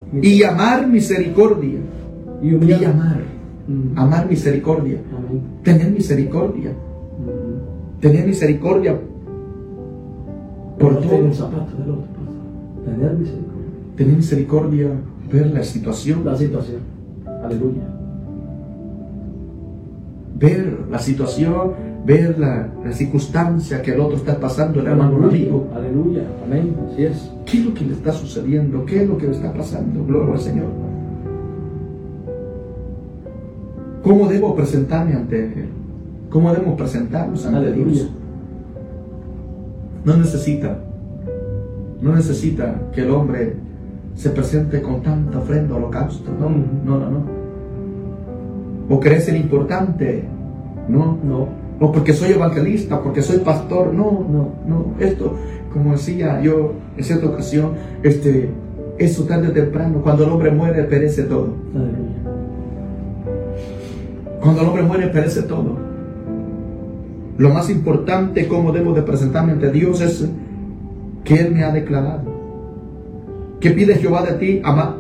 y amar misericordia. Y humillar. Y amar misericordia. Amén. Tener misericordia. Tener misericordia por Ponerte en el todo. zapato del otro, pastor. Tener misericordia. Tener misericordia, ver la situación. La situación. Aleluya. Ver la situación, ver la circunstancia que el otro está pasando, el hermano, el amigo. Aleluya. Amén. Así es. ¿Qué es lo que le está sucediendo? ¿Qué es lo que le está pasando? Gloria al Señor. ¿Cómo debo presentarme ante Él? ¿Cómo debemos presentarnos ante Aleluya. Dios? No necesita que el hombre se presente con tanta ofrenda o holocausto. No. O querer ser importante. No. O porque soy evangelista, porque soy pastor. No. Esto, como decía yo en cierta ocasión, eso tarde o temprano, cuando el hombre muere, perece todo. Aleluya. Cuando el hombre muere, perece todo. Lo más importante, cómo debo de presentarme ante Dios, es que Él me ha declarado. ¿Qué pide Jehová de ti? Amar.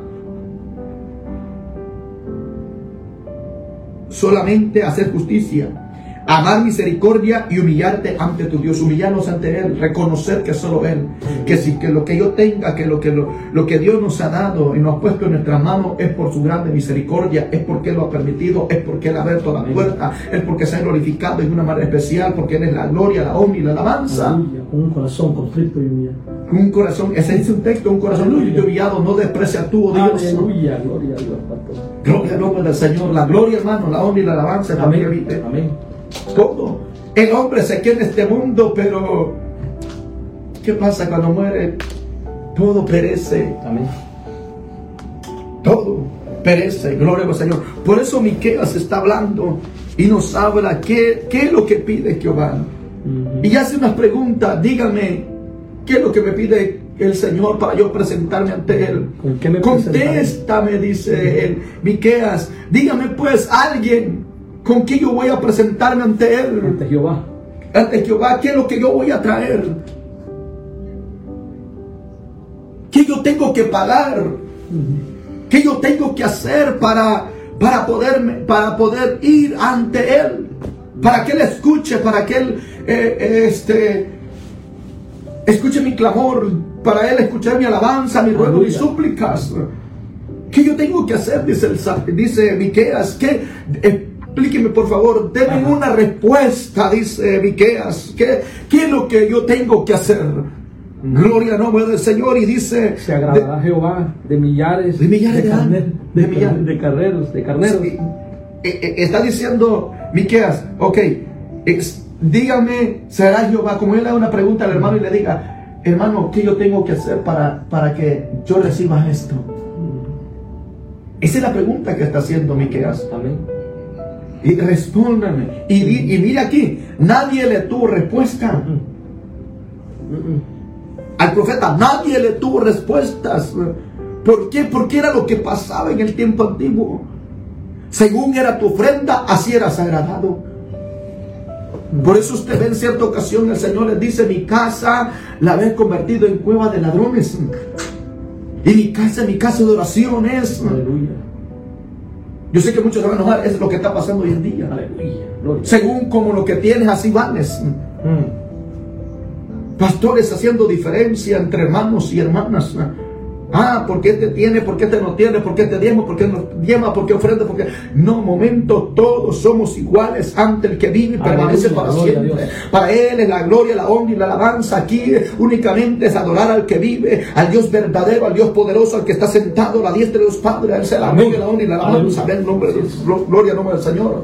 Solamente hacer justicia, amar misericordia y humillarte ante tu Dios. Humillarnos ante Él, reconocer que solo Él, que lo que yo tenga, que lo que Dios nos ha dado y nos ha puesto en nuestras manos es por su grande misericordia, es porque Él lo ha permitido, es porque Él ha abierto la puerta, es porque se ha glorificado de una manera especial, porque Él es la gloria, la honra y la alabanza. Aleluya. Con un corazón constricto y humillado. Un corazón, ese es un texto, un corazón contrito y humillado no desprecia a tu Dios. Aleluya, gloria a Dios, pastor. Gloria al nombre del Señor, la gloria, hermano, la honra y la alabanza. Amén. Amén. Todo. El hombre se queda en este mundo, pero ¿qué pasa cuando muere? Todo perece. Amén. Todo perece. Gloria al Señor. Por eso Miqueas está hablando y nos habla qué es lo que pide Jehová. Y hace unas preguntas. Dígame, ¿qué es lo que me pide el Señor para yo presentarme ante Él? ¿Con qué me Contéstame, dice él, Miqueas. Dígame pues alguien con quien yo voy a presentarme ante Él. Ante Jehová. Ante Jehová, ¿qué es lo que yo voy a traer? ¿Qué yo tengo que pagar? ¿Qué yo tengo que hacer para poder ir ante Él? Para que Él escuche, para que Él escuche mi clamor, para Él escuchar mi alabanza, mi ruego, mis súplicas. ¿Qué yo tengo que hacer? Dice Miqueas. Explíqueme por favor, denme una respuesta, dice Miqueas. ¿Qué es lo que yo tengo que hacer? Gloria al nombre del Señor. Y dice: se agradará Jehová de millares de carneros. Sí. Está diciendo Miqueas, ok, dígame, será Jehová. Como yo le hago una pregunta al hermano y le diga: hermano, ¿qué yo tengo que hacer para que yo reciba esto? Esa es la pregunta que está haciendo Miqueas. Amén. Y respóndame. Y mira aquí, nadie le tuvo respuesta. Al profeta nadie le tuvo respuestas. ¿Por qué? Porque era lo que pasaba en el tiempo antiguo. Según era tu ofrenda, así eras agradado. Por eso usted ve en cierta ocasión el Señor les dice: mi casa la habéis convertido en cueva de ladrones, y mi casa de oración es. Aleluya. Yo sé que muchos se van a enojar, es lo que está pasando hoy en día. Aleluya. Según como lo que tienes, así vales. Pastores haciendo diferencia entre hermanos y hermanas. ¿Por qué te tiene? ¿Por qué te no tiene? ¿Por qué te diezma? ¿Por qué no diezma? ¿Por qué ofrenda? ¿Por qué? No, momento, todos somos iguales ante el que vive y permanece para siempre. Para Él es la gloria, la honra y la alabanza. Aquí únicamente es adorar al que vive, al Dios verdadero, al Dios poderoso, al que está sentado a la diestra de los padres. A Él sea la gloria, la honra y la alabanza. Amén. Gloria al nombre del Señor.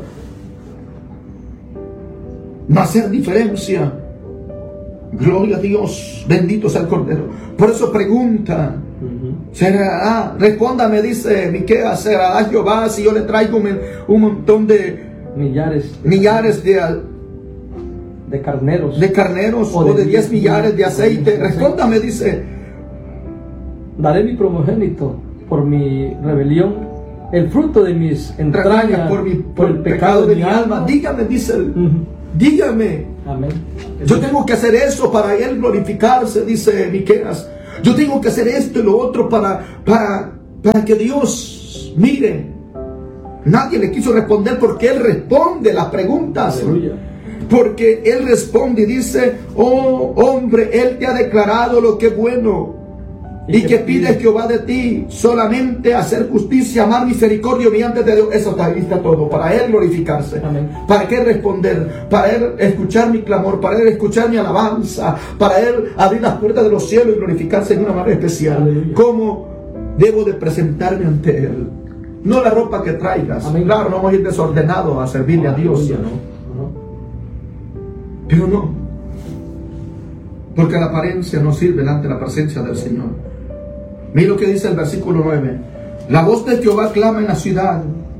No hacer diferencia. Gloria a Dios, bendito sea el Cordero. Por eso pregunta: ¿será? Respóndame, dice Miqueas, ¿será Jehová si yo le traigo un montón de millares de carneros o de 10 millares de aceite? Respóndame, dice: daré mi primogénito por mi rebelión, el fruto de mis entrañas por el pecado de mi alma. Dígame, dice él. Dígame. Amén. Yo tengo que hacer eso para Él glorificarse, dice Miqueas. Yo tengo que hacer esto y lo otro para para que Dios mire. Nadie le quiso responder porque Él responde las preguntas. Aleluya. Porque Él responde y dice: oh hombre, Él te ha declarado lo que es bueno. ¿Y que pide Jehová de ti? Solamente hacer justicia, amar misericordia, humillante de Dios. Eso está todo. Para Él glorificarse. Amén. ¿Para qué responder? Para Él escuchar mi clamor. Para Él escuchar mi alabanza. Para Él abrir las puertas de los cielos y glorificarse de una manera especial. Aleluya. ¿Cómo debo de presentarme ante Él? No la ropa que traigas. Amén. Claro, no vamos a ir desordenados a servirle a Dios. Aleluya, no. Pero no. Porque la apariencia no sirve delante de la presencia del Señor. Mira lo que dice el versículo 9. La voz de Jehová clama en la ciudad.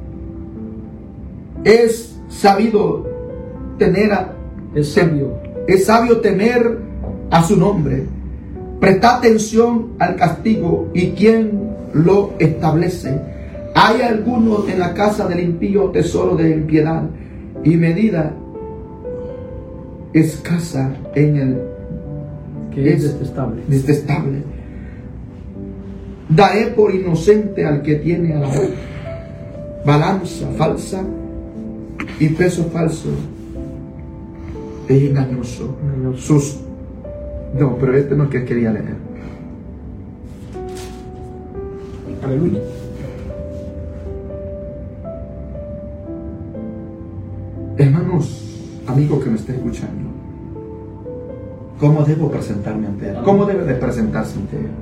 Es sabio temer a su nombre. Presta atención al castigo y quién lo establece. Hay algunos en la casa del impío tesoro de impiedad y medida escasa en el que es detestable. Daré por inocente al que tiene a la balanza falsa y peso falso es engañoso. No, pero este no es que quería leer. Aleluya. Hermanos, amigos que me estén escuchando, ¿cómo debo presentarme ante Él? ¿Cómo debe de presentarse ante Él?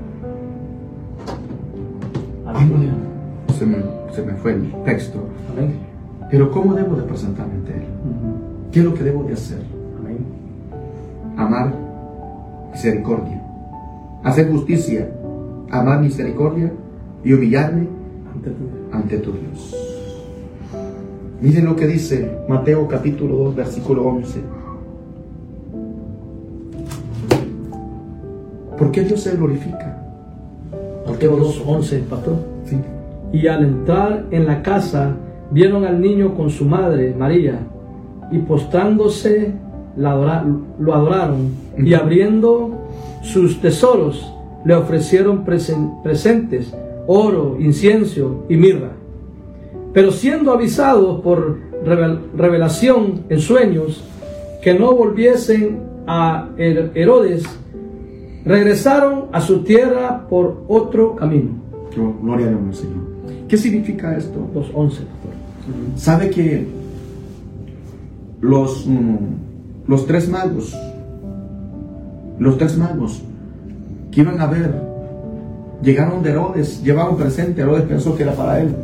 Aleluya. Se me fue el texto. Amén. Pero ¿cómo debo de presentarme ante Él? ¿Qué es lo que debo de hacer? Amén. Amar misericordia, hacer justicia, amar misericordia y humillarme ante tu Dios. Miren lo que dice Mateo capítulo 2 versículo 11. ¿Por qué Dios se glorifica? Mateo 2:11, pastor. Sí. Y al entrar en la casa vieron al niño con su madre María, y postrándose lo adoraron, y abriendo sus tesoros le ofrecieron presentes, oro, incienso y mirra. Pero siendo avisados por revelación en sueños que no volviesen a Herodes, regresaron a su tierra por otro camino. Gloria a Dios, Señor. ¿Qué significa esto? 2:11. ¿Sabe que los tres magos que iban a ver, llegaron de Herodes, llevaban presente? Herodes pensó que era para él,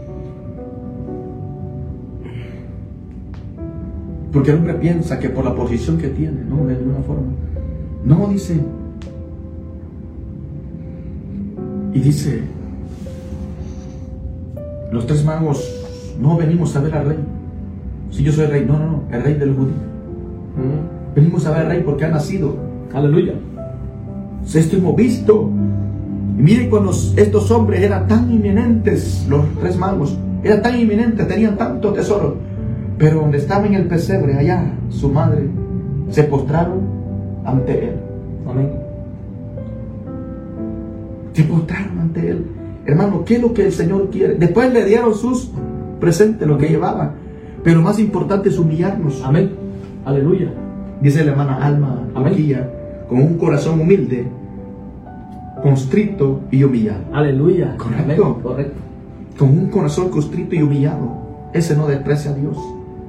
porque el hombre piensa que por la posición que tiene, no, de ninguna forma. No, dice, y dice, los tres magos: no venimos a ver al rey. Si yo soy rey, no, el rey del judío. Venimos a ver al rey porque ha nacido. Aleluya. Esto hemos visto. Y miren, cuando estos hombres eran tan inminentes, los tres magos, eran tan inminentes, tenían tanto tesoro, pero donde estaba en el pesebre, allá, su madre, se postraron ante él. Amén. Se postraron ante él. Hermano, ¿qué es lo que el Señor quiere? Después le dieron sus presentes, lo que llevaban, pero más importante es humillarnos. Amén. Aleluya. Dice la hermana Alma Maquilla, con un corazón humilde, constrito y humillado. Aleluya. Correcto. Amén. Correcto. Con un corazón constrito y humillado, ese no desprecia a Dios.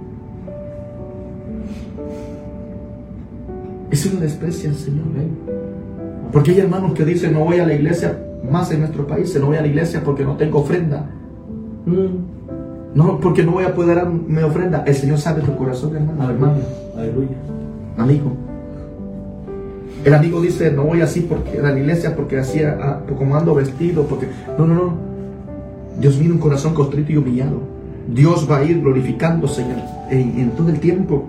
Ese no desprecia al Señor. Porque hay hermanos que dicen: no voy a la iglesia más en nuestro país, no voy a la iglesia porque no tengo ofrenda. No, porque no voy a poder darme ofrenda. El Señor sabe tu corazón, hermano. Aleluya. Aleluya. Amigo. El amigo dice: no voy así porque a la iglesia, porque así, como ando vestido, porque... No. Dios mira un corazón contrito y humillado. Dios va a ir glorificándose en todo el tiempo.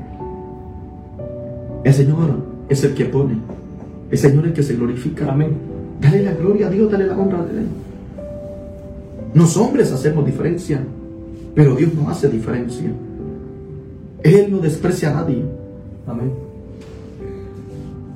El Señor es el que pone. El Señor es el que se glorifica. Amén. Dale la gloria a Dios, dale la honra a Él. Los hombres hacemos diferencia, pero Dios no hace diferencia. Él no desprecia a nadie. Amén.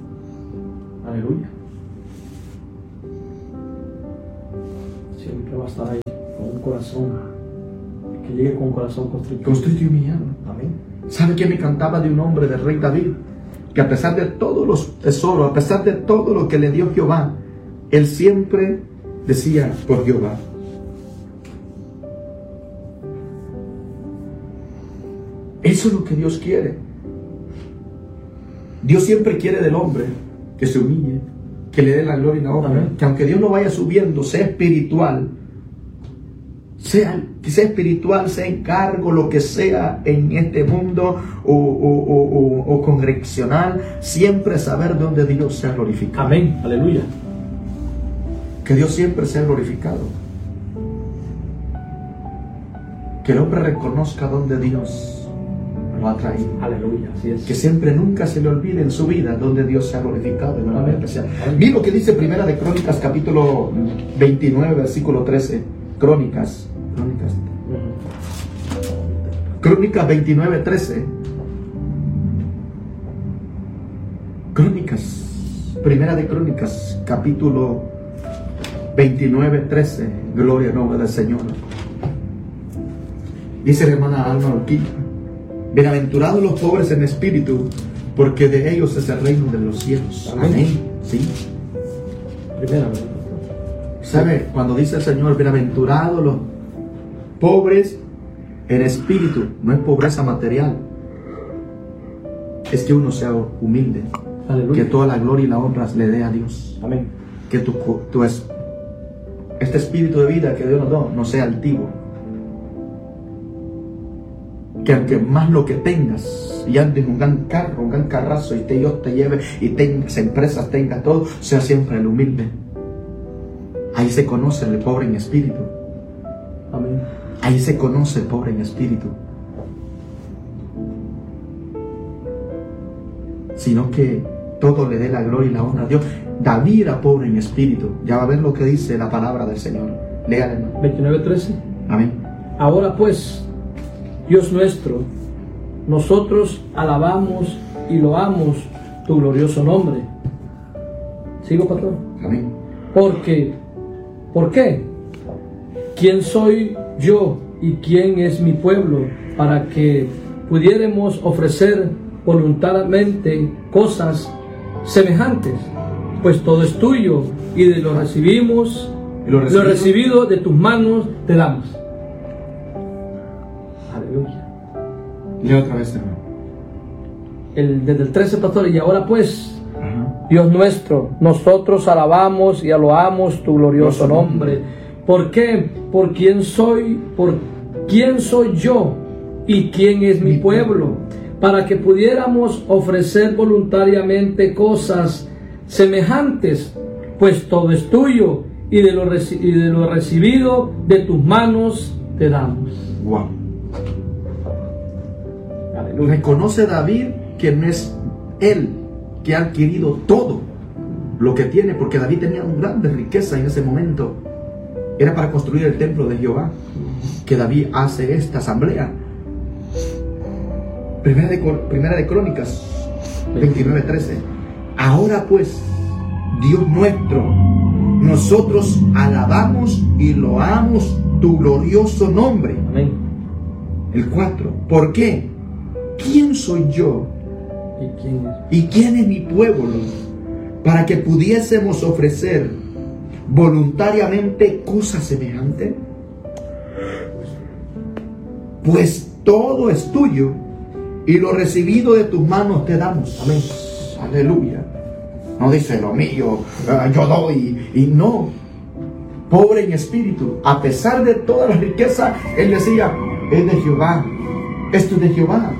Aleluya. Siempre va a estar ahí con un corazón, que llegue con un corazón constricto. Constricto y humillado. Amén. ¿Sabe qué me cantaba de un hombre, del rey David? Que a pesar de todos los tesoros, a pesar de todo lo que le dio Jehová, él siempre decía: por Jehová. Eso es lo que Dios quiere. Dios siempre quiere del hombre que se humille, que le dé la gloria y la honra. Amén. Que aunque Dios no vaya subiendo, sea espiritual, que sea espiritual, sea encargo, lo que sea en este mundo o congregacional, siempre saber de dónde Dios sea glorificado. Amén. Aleluya. Que Dios siempre sea glorificado. Que el hombre reconozca dónde Dios lo ha traído. Aleluya. Así es. Que siempre nunca se le olvide en su vida donde Dios se ha glorificado de una manera Amén. especial. Mira lo que dice Primera de Crónicas, capítulo 29, versículo 13. Crónicas 29, 13. Primera de Crónicas, capítulo 29, 13. Gloria al nombre del Señor. Dice la hermana Alma Urquilla: bienaventurados los pobres en espíritu, porque de ellos es el reino de los cielos. Amén. Sí. Primera. ¿Sabe? Cuando dice el Señor, bienaventurados los pobres en espíritu, no es pobreza material, es que uno sea humilde. Aleluya. Que toda la gloria y la honra le dé a Dios. Amén. Que este espíritu de vida que Dios nos da no sea altivo. Que aunque más lo que tengas y andes un gran carro, un gran carrazo, y Dios te lleve y tengas empresas, tengas todo, sea siempre el humilde. Ahí se conoce el pobre en espíritu. Amén. Ahí se conoce el pobre en espíritu. Sino que todo le dé la gloria y la honra a Dios. David era pobre en espíritu. Ya va a ver lo que dice la palabra del Señor. Léale. 29:13. Amén. Ahora pues, Dios nuestro, nosotros alabamos y loamos tu glorioso nombre. ¿Sigo, pastor? Amén. ¿Por qué? ¿Quién soy yo y quién es mi pueblo para que pudiéramos ofrecer voluntariamente cosas semejantes? Pues todo es tuyo y de lo recibido de tus manos te damos. Aleluya. Lee otra vez, hermano. Desde el 13, pastor. Y ahora pues, Ajá. Dios nuestro, nosotros alabamos y loamos tu glorioso nombre. ¿Por qué? ¿Por quién soy yo y quién es mi pueblo? Para que pudiéramos ofrecer voluntariamente cosas semejantes, pues todo es tuyo y de lo recibido de tus manos te damos. Wow. Aleluya. Reconoce David que no es él que ha adquirido todo lo que tiene, porque David tenía una gran riqueza en ese momento. Era para construir el templo de Jehová que David hace esta asamblea. Primera de Crónicas 29:13. Ahora pues, Dios nuestro, nosotros alabamos y loamos tu glorioso nombre. Amén. El 4. ¿Por qué? ¿Quién soy yo ¿Y quién es? y quién es mi pueblo para que pudiésemos ofrecer voluntariamente cosas semejantes? Pues todo es tuyo y lo recibido de tus manos te damos. Amén. Aleluya. No dice lo mío, yo doy, y no. Pobre en espíritu, a pesar de toda la riqueza, él decía: es de Jehová, esto es de Jehová,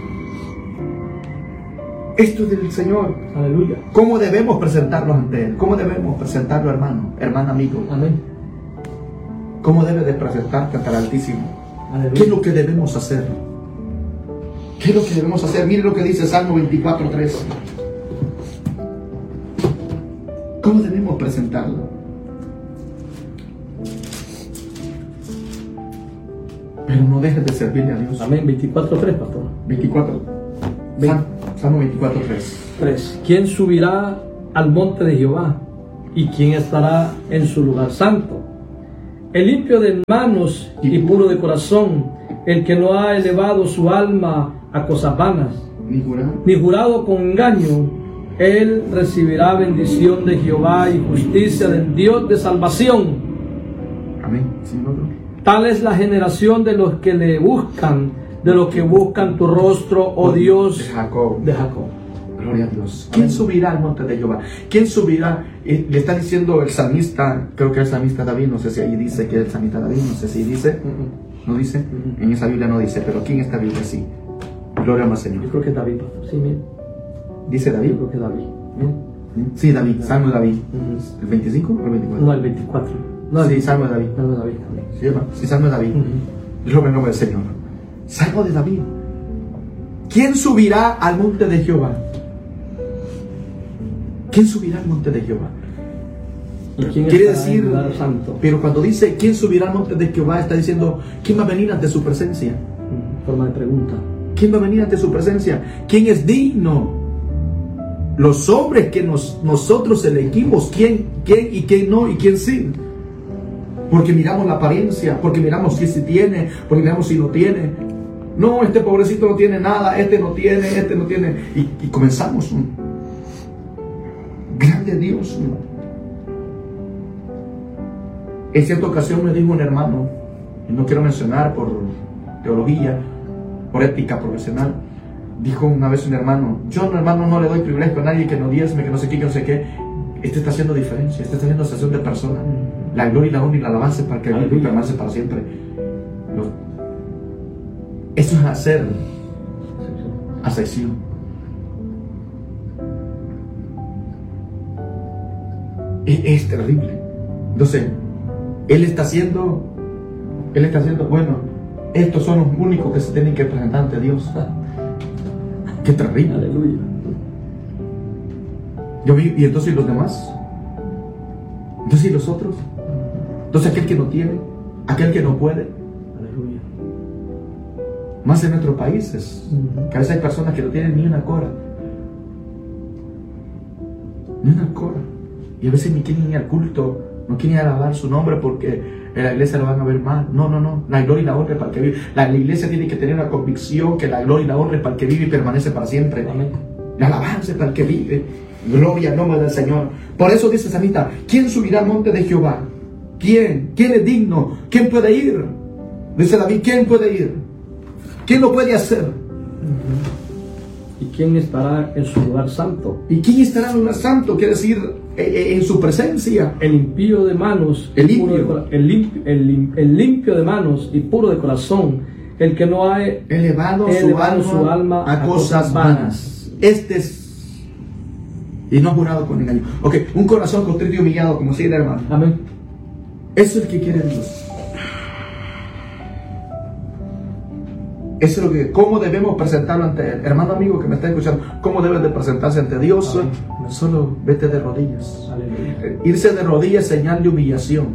esto es del Señor. Aleluya. ¿Cómo debemos presentarnos ante Él? ¿Cómo debemos presentarlo, hermano, hermano, amigo? Amén. ¿Cómo debe de presentarte ante el Altísimo? Aleluya. ¿Qué es lo que debemos hacer? ¿Qué es lo que debemos hacer? Mire lo que dice Salmo 24:3. ¿Cómo debemos presentarlo? Pero no dejes de servirle a Dios. Amén. 24:3, pastor. 24. Salmo 24:3. 3. ¿Quién subirá al monte de Jehová? ¿Y quién estará en su lugar santo? El limpio de manos y puro de corazón, el que no ha elevado su alma a cosas vanas, ni jurado con engaño, él recibirá bendición de Jehová y justicia del Dios de salvación. Amén. Sí, tal es la generación de los que le buscan, de los que buscan tu rostro, oh Dios de Jacob. De Jacob. Gloria a Dios. ¿Quién subirá al monte de Jehová? ¿Quién subirá? Le está diciendo el salmista, creo que es el salmista David, no sé si ahí dice que es el salmista David, no sé si dice, no dice, en esa Biblia no dice, pero aquí en esta Biblia sí. Gloria al Señor. Yo creo que es David, pastor. Sí, bien. ¿Dice David? Yo creo que es David. Bien. Sí, David, Salmo de David. ¿El 25 o el 24? No, el 24. No, sí, Salmo de David. Salmo de David. ¿Sí, sí, Salmo de David. Gloria al nombre del Señor. Salmo de David. ¿Quién subirá al monte de Jehová? ¿Quién subirá al monte de Jehová? Quiere decir, pero cuando dice ¿quién subirá al monte de Jehová? Está diciendo ¿quién va a venir ante su presencia? Forma de pregunta. ¿Quién va a venir ante su presencia? ¿Quién es digno? Los hombres que nosotros elegimos, ¿quién y quién no y quién sí? Porque miramos la apariencia, porque miramos si tiene, porque miramos si no tiene. No, este pobrecito no tiene nada, este no tiene. Y comenzamos. Grande Dios. En cierta ocasión me dijo un hermano, y no quiero mencionar por teología, por ética profesional, dijo una vez un hermano, yo hermano no le doy privilegio a nadie que no diezme, que no sé qué, que no sé qué. Este está haciendo diferencia, este está haciendo asociación de personas. La gloria y la honra y la alabanza para que vive y permanece para siempre. Eso es hacer acepción. Es terrible. Entonces, Él está haciendo, bueno, estos son los únicos que se tienen que presentar ante Dios. Qué terrible. Aleluya. Y entonces los demás. Entonces, ¿y los otros? Entonces, aquel que no tiene, aquel que no puede. Aleluya. Más en nuestros países, que a veces hay personas que no tienen ni una cora. Ni una cora. Y a veces ni quieren ir al culto, no quieren alabar su nombre porque en la iglesia lo van a ver mal. No. La gloria y la honra es para el que vive. La iglesia tiene que tener una convicción que la gloria y la honra es para el que vive y permanece para siempre. Amén. La alabanza es para el que vive. Gloria al nombre del Señor. Por eso dice Samita, ¿quién subirá al monte de Jehová? ¿Quién? ¿Quién es digno? ¿Quién puede ir? Dice David, ¿quién puede ir? ¿Quién lo puede hacer? ¿Y quién estará en su lugar santo? ¿Y quién estará en el lugar santo? Quiere decir, en su presencia. El impío de manos, el limpio de manos y puro de corazón, el que no ha elevado su alma a cosas vanas. Este es, y no ha jurado con engaño. Ok, un corazón contrito y humillado, como si era hermano. Amén. Eso es lo que quiere Dios. Eso es lo que, cómo debemos presentarlo ante Él. Hermano amigo que me está escuchando, ¿cómo debes de presentarse ante Dios? Amén. Solo vete de rodillas. Aleluya. Irse de rodillas es señal de humillación.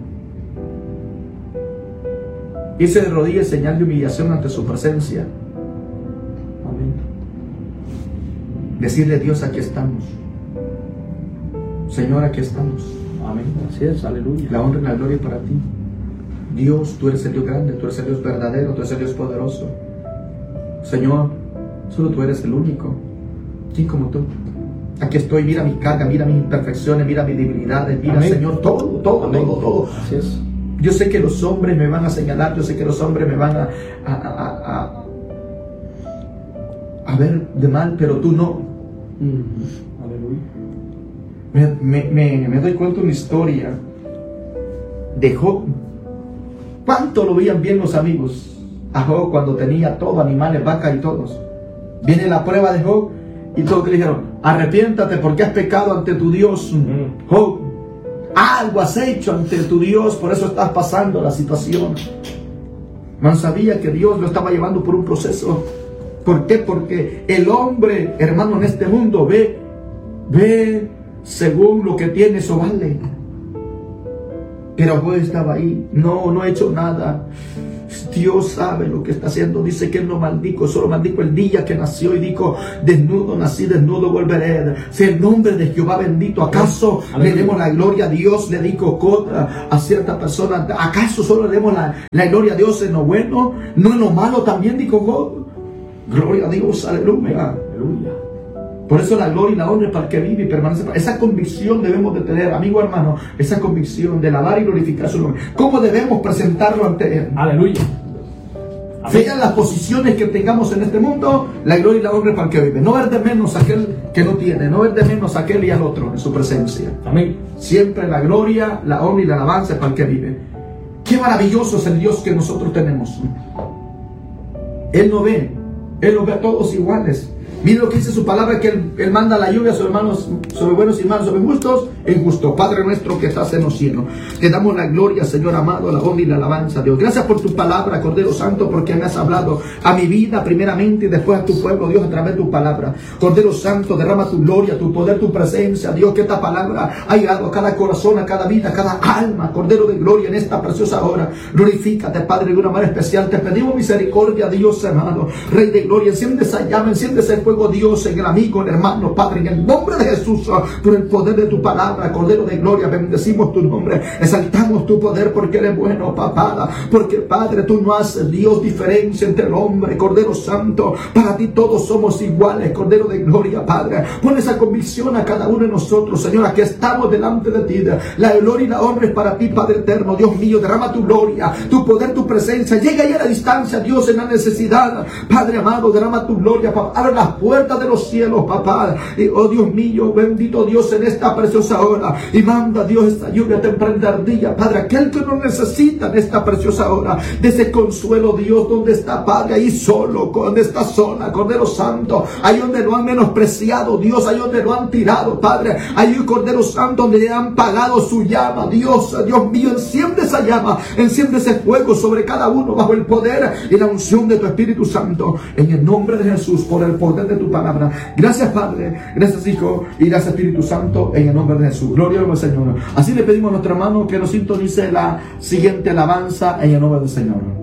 Irse de rodillas es señal de humillación ante su presencia. Amén. Decirle a Dios, aquí estamos. Señor, aquí estamos. Amén. Así es, aleluya. La honra y la gloria para ti. Dios, tú eres el Dios grande, tú eres el Dios verdadero, tú eres el Dios poderoso. Señor, solo tú eres el único. ¿Quién como tú? Aquí estoy, mira mi carga, mira mis imperfecciones, mira mis debilidades, mira, amén. Señor, todo. Así es. Yo sé que los hombres me van a señalar, yo sé que los hombres me van a ver de mal, pero tú no. Aleluya. Me doy cuenta de una historia de Job. ¿Cuánto lo veían bien los amigos a Job cuando tenía todo, animales, vacas y todos? Viene la prueba de Job y todos le dijeron, arrepiéntate porque has pecado ante tu Dios. Job, algo has hecho ante tu Dios, por eso estás pasando la situación. Man sabía que Dios lo estaba llevando por un proceso. ¿Por qué? Porque el hombre, hermano, en este mundo ve según lo que tiene, eso vale. Pero Job estaba ahí, no he hecho nada. Dios sabe lo que está haciendo. Dice que Él no maldijo, solo maldijo el día que nació y dijo: desnudo nací, desnudo volveré. Sea el nombre de Jehová bendito. ¿Acaso le demos la gloria a Dios? Le dijo a cierta persona: ¿acaso solo le demos la gloria a Dios en lo bueno? ¿No en lo malo también? Dijo Job. Gloria a Dios, aleluya. Aleluya. Por eso la gloria y la honra es para el que vive y permanece. Esa convicción debemos de tener, amigo hermano, esa convicción de alabar y glorificar su nombre. ¿Cómo debemos presentarlo ante Él? Aleluya. Sean las posiciones que tengamos en este mundo, la gloria y la honra es para el que vive. No ver de menos a aquel que no tiene, no ver de menos a aquel y al otro en su presencia. Amén. Siempre la gloria, la honra y la alabanza es para el que vive. Qué maravilloso es el Dios que nosotros tenemos. Él nos ve a todos iguales. Mire lo que dice su palabra, que Él manda la lluvia sobre hermanos, sobre buenos y malos, sobre justos e injustos. Padre nuestro que estás en los cielos, te damos la gloria, Señor amado, la honra y la alabanza, Dios. Gracias por tu palabra, Cordero Santo, porque me has hablado a mi vida primeramente y después a tu pueblo, Dios, a través de tu palabra. Cordero Santo, derrama tu gloria, tu poder, tu presencia, Dios, que esta palabra ha llegado a cada corazón, a cada vida, a cada alma, Cordero de gloria, en esta preciosa hora. Glorifícate, Padre, de una manera especial. Te pedimos misericordia, Dios amado, Rey de gloria. Enciende esa llama, enciende ese fuego, Dios, en el amigo, en el hermano, Padre, en el nombre de Jesús, por el poder de tu palabra, Cordero de gloria, bendecimos tu nombre, exaltamos tu poder porque eres bueno, papá, porque Padre, tú no haces, Dios, diferencia entre el hombre, Cordero Santo, para ti todos somos iguales, Cordero de gloria, Padre. Pon esa convicción a cada uno de nosotros, Señor, que estamos delante de ti. La gloria y la honra es para ti, Padre eterno, Dios mío. Derrama tu gloria, tu poder, tu presencia. Llega ahí a la distancia, Dios, en la necesidad, Padre amado. Derrama tu gloria, papá. Abre las puertas de los cielos, papá. Oh Dios mío, bendito Dios, en esta preciosa hora. Y manda, Dios, esta lluvia temprana ardilla, Padre. Aquel que nos necesita en esta preciosa hora, de ese consuelo, Dios, donde está, Padre, ahí solo, donde está sola, Cordero Santo, ahí donde lo han menospreciado, Dios, ahí donde lo han tirado, Padre, ahí, Cordero Santo, donde le han pagado su llama, Dios, Dios mío, enciende esa llama, enciende ese fuego sobre cada uno, bajo el poder y la unción de tu Espíritu Santo, en el nombre de Jesús, por el poder de tu palabra. Gracias, Padre, gracias, Hijo, y gracias, Espíritu Santo, en el nombre de Jesús. Gloria al Señor. Así le pedimos a nuestro hermano que nos sintonice la siguiente alabanza en el nombre del Señor.